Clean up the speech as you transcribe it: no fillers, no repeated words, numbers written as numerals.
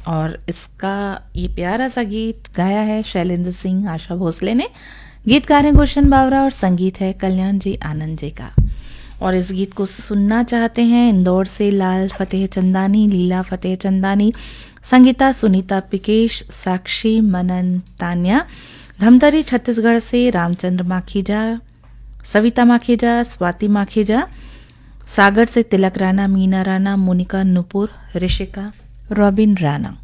और इसका ये प्यारा सा गीत गाया है शैलेंद्र सिंह आशा भोसले ने। गीतकार हैं गुलशन बावरा और संगीत है कल्याण जी आनंद जी का। और इस गीत को सुनना चाहते हैं इंदौर से लाल फतेह चंदानी, लीला फतेह चंदानी, संगीता सुनीता पिकेश, साक्षी मनन तान्या। धमतरी छत्तीसगढ़ से रामचंद्र माखीजा, सविता माखीजा, स्वाति माखीजा। सागर से तिलक राणा, मीना राणा, मोनिका नुपुर, ऋषिका, रॉबिन राणा।